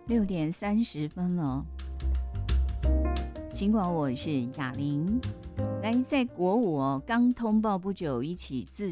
6:30了。尽管我是雅玲，来在国五刚通报不久一起自